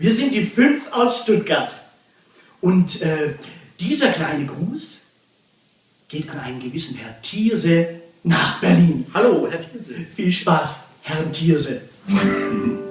Wir sind die 5 aus Stuttgart. Und dieser kleine Gruß geht an einen gewissen Herr Thierse nach Berlin. Hallo, Herr Thierse. Viel Spaß, Herr Thierse.